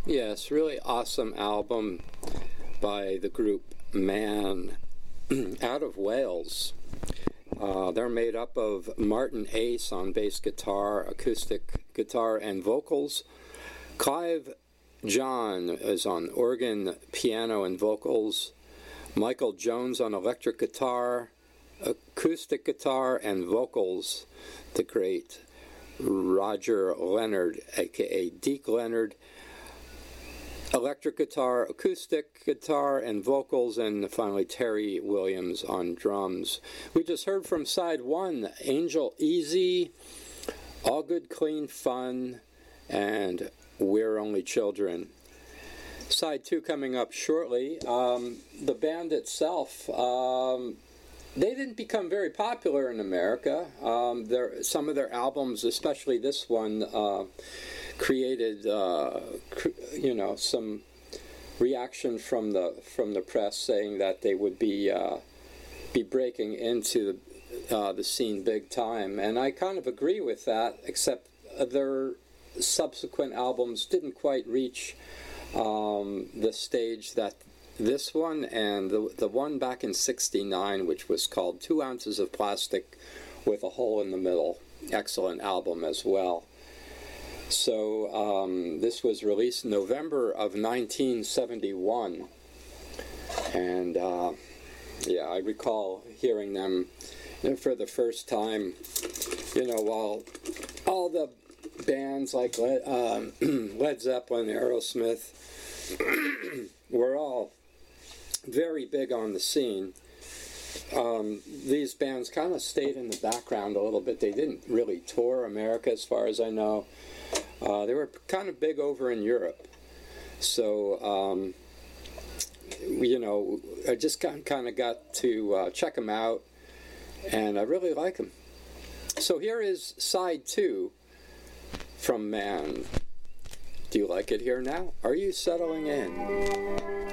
Yes, really awesome album by the group Man out of Wales. They're made up of Martin Ace on bass guitar, acoustic guitar, and vocals. Clive John is on organ, piano, and vocals. Michael Jones on electric guitar, acoustic guitar, and vocals. The great Roger Leonard, aka Deke Leonard, electric guitar, acoustic guitar, and vocals, and finally Terry Williams on drums. We just heard from side one, Angel Easy, All Good Clean Fun, and We're Only Children. Side two coming up shortly. The band itself, they didn't become very popular in America. Some of their albums, especially this one, created some reaction from the press, saying that they would be breaking into the scene big time, and I kind of agree with that, except their subsequent albums didn't quite reach the stage that this one and the one back in '69, which was called 2 Ounces of Plastic with a Hole in the Middle. Excellent album as well. So this was released in November of 1971, and I recall hearing them for the first time, while all the bands like Led Zeppelin, Aerosmith were all very big on the scene. These bands kind of stayed in the background a little bit. They didn't really tour America, as far as I know. They were kind of big over in Europe. So, I just kind of got to check them out, and I really like them. So here is side two from Man. Do you like it here now? Are you settling in?